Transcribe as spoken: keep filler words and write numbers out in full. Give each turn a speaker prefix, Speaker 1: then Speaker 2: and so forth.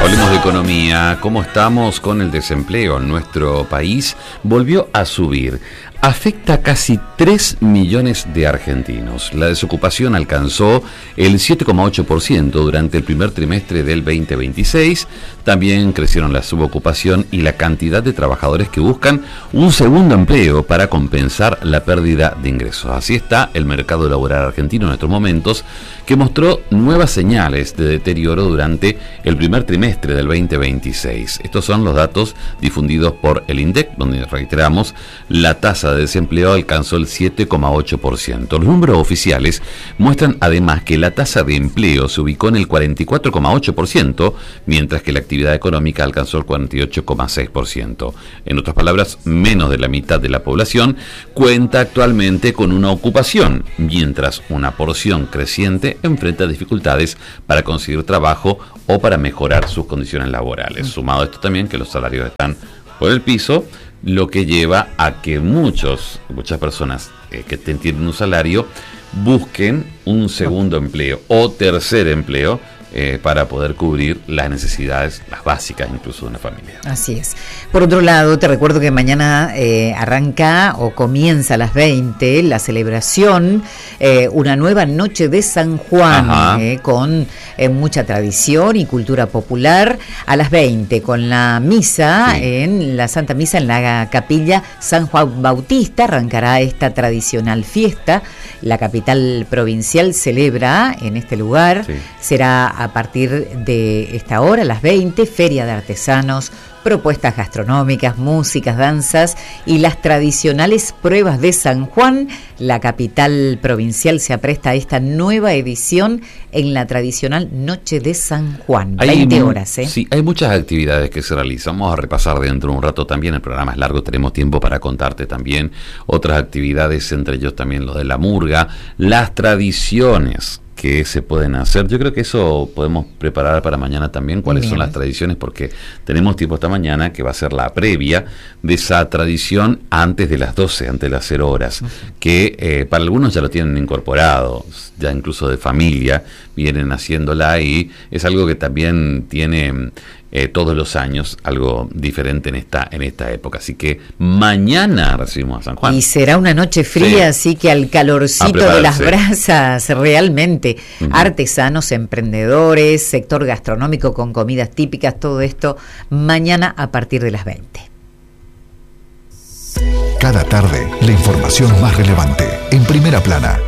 Speaker 1: Hablemos de economía. ¿Cómo estamos con el desempleo en nuestro país? Volvió a subir. Afecta a casi tres millones de argentinos. La desocupación alcanzó el siete coma ocho por ciento durante el primer trimestre del veinte veintiséis. También crecieron la subocupación y la cantidad de trabajadores que buscan un segundo empleo para compensar la pérdida de ingresos. Así está el mercado laboral argentino en estos momentos, que mostró nuevas señales de deterioro durante el primer trimestre del veinte veintiséis. Estos son los datos difundidos por el INDEC, donde reiteramos, la tasa de desempleo alcanzó el siete coma ocho por ciento. Los números oficiales muestran además que la tasa de empleo se ubicó en el cuarenta y cuatro coma ocho por ciento, mientras que la actividad económica alcanzó el cuarenta y ocho coma seis por ciento. En otras palabras, menos de la mitad de la población cuenta actualmente con una ocupación, mientras una porción creciente enfrenta dificultades para conseguir trabajo o para mejorar sus condiciones laborales. Sumado a esto también que los salarios están por el piso, lo que lleva a que muchos, muchas personas eh, que tienen un salario busquen un segundo empleo o tercer empleo eh, para poder cubrir las necesidades, las básicas incluso de una familia.
Speaker 2: Así es. Por otro lado, te recuerdo que mañana eh, arranca o comienza a las veinte la celebración, eh, una nueva noche de San Juan, eh, con eh, mucha tradición y cultura popular, a las veinte con la misa, sí. en la Santa Misa en la capilla San Juan Bautista, arrancará esta tradicional fiesta. La capital provincial celebra en este lugar, sí. será a partir de esta hora, a las veinte, feria de artesanos, propuestas gastronómicas, músicas, danzas y las tradicionales pruebas de San Juan. La capital provincial se apresta a esta nueva edición en la tradicional Noche de San Juan, hay, veinte horas. ¿eh?
Speaker 1: Sí, hay muchas actividades que se realizan. Vamos a repasar dentro de un rato también, el programa es largo, tenemos tiempo para contarte también otras actividades, entre ellos también lo de la murga, las tradiciones que se pueden hacer. Yo creo que eso podemos preparar para mañana también, cuáles Bien. son las tradiciones, porque tenemos tiempo esta mañana que va a ser la previa de esa tradición antes de las doce, antes de las cero horas, uh-huh. que eh, para algunos ya lo tienen incorporado, ya incluso de familia, vienen haciéndola y es algo que también tiene eh, todos los años algo diferente en esta en esta época. Así que mañana recibimos a San Juan.
Speaker 2: Y será una noche fría, sí. así que al calorcito de las brasas, realmente, uh-huh. artesanos, emprendedores, sector gastronómico con comidas típicas, todo esto mañana a partir de las veinte.
Speaker 3: Cada tarde, la información más relevante en Primera Plana.